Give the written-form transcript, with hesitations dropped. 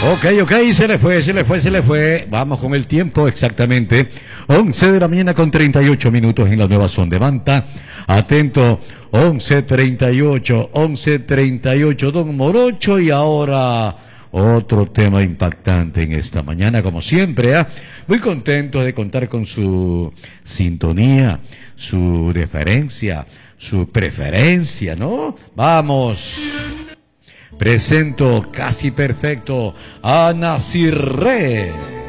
Ok, se le fue. Vamos con el tiempo exactamente. 11 de la mañana con 38 minutos en la nueva Sondevanta. Atento, 11:38, Don Morocho. Y ahora otro tema impactante en esta mañana, como siempre, ¿eh? Muy contento de contar con su sintonía, su deferencia, su preferencia, ¿no? Vamos. Presento casi perfecto a Nasirré.